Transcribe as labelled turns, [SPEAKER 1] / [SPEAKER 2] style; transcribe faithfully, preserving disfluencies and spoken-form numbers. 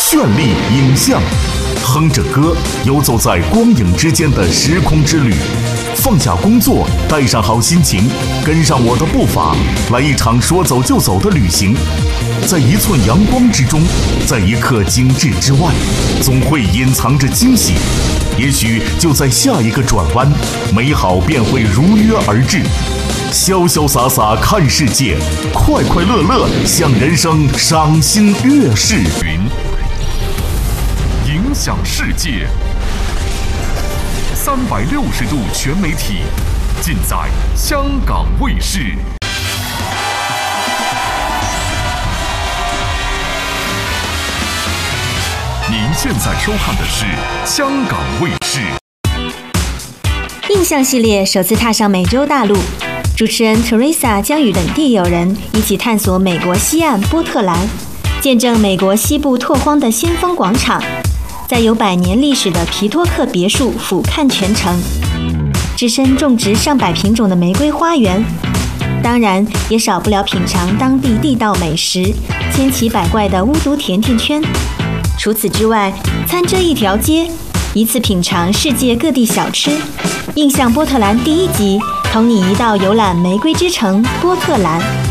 [SPEAKER 1] 绚丽影像，哼着歌，游走在光影之间的时空之旅。放下工作，带上好心情，跟上我的步伐，来一场说走就走的旅行。在一寸阳光之中，在一刻精致之外，总会隐藏着惊喜。也许就在下一个转弯，美好便会如约而至。潇潇洒洒看世界，快快乐乐向人生赏心悦事。云影响世界，三百六十度全媒体，尽在香港卫视。您现在收看的是香港卫视。
[SPEAKER 2] 印象系列首次踏上美洲大陆，主持人 Teresa 将与本地友人一起探索美国西岸波特兰，见证美国西部拓荒的先锋广场，在有百年历史的皮托克别墅俯瞰全城，置身种植上百品种的玫瑰花园，当然也少不了品尝当地地道美食，千奇百怪的巫毒甜甜圈。除此之外，参这一条街，一次品尝世界各地小吃。印象波特兰第一集，同你一道游览玫瑰之城波特兰。